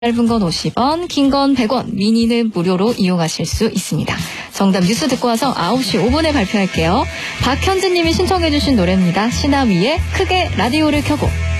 짧은 건 50원, 긴 건 100원, 미니는 무료로 이용하실 수 있습니다. 정답 뉴스 듣고 와서 9시 5분에 발표할게요. 박현진님이 신청해 주신 노래입니다. 신하위의 크게 라디오를 켜고.